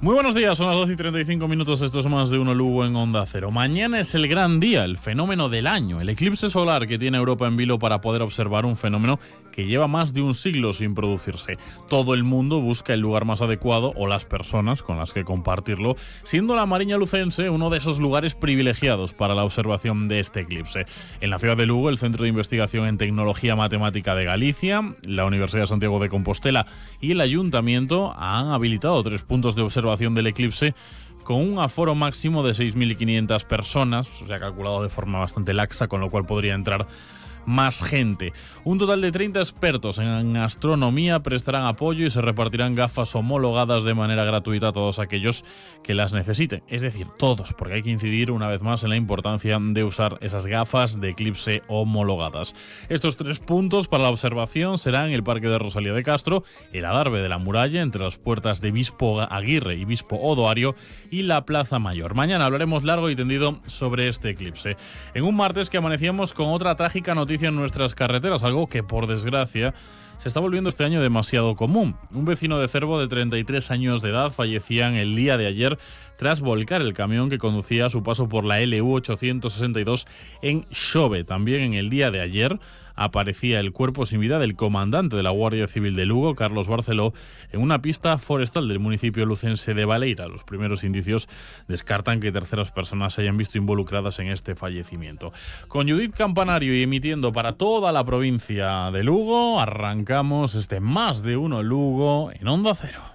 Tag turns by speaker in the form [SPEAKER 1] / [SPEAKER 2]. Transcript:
[SPEAKER 1] Muy buenos días, son las 12:35. Esto es Más de Uno Lugo en Onda Cero. Mañana es el gran día, el fenómeno del año, el eclipse solar que tiene Europa en vilo para poder observar un fenómeno que lleva más de un siglo sin producirse. Todo el mundo busca el lugar más adecuado o las personas con las que compartirlo, siendo la Mariña Lucense uno de esos lugares privilegiados para la observación de este eclipse. En la ciudad de Lugo, el Centro de Investigación en Tecnología Matemática de Galicia, la Universidad de Santiago de Compostela y el Ayuntamiento han habilitado 3 puntos de observación del eclipse con un aforo máximo de 6.500 personas, se ha calculado de forma bastante laxa, con lo cual podría entrar más gente. Un total de 30 expertos en astronomía prestarán apoyo y se repartirán gafas homologadas de manera gratuita a todos aquellos que las necesiten. Es decir, todos, porque hay que incidir una vez más en la importancia de usar esas gafas de eclipse homologadas. Estos 3 puntos para la observación serán el Parque de Rosalía de Castro, el Adarve de la Muralla, entre las puertas de Bispo Aguirre y Bispo Odoario, y la Plaza Mayor. Mañana hablaremos largo y tendido sobre este eclipse. En un martes que amanecíamos con otra trágica noticia en nuestras carreteras, algo que por desgracia se está volviendo este año demasiado común. Un vecino de Cervo de 33 años de edad fallecía en el día de ayer tras volcar el camión que conducía a su paso por la LU 862 en Xove. También en el día de ayer aparecía el cuerpo sin vida del comandante de la Guardia Civil de Lugo, Carlos Barceló, en una pista forestal del municipio lucense de Baleira. Los primeros indicios descartan que terceras personas se hayan visto involucradas en este fallecimiento. Con Judith Campanario y emitiendo para toda la provincia de Lugo, arrancamos este Más de Uno Lugo en Onda Cero.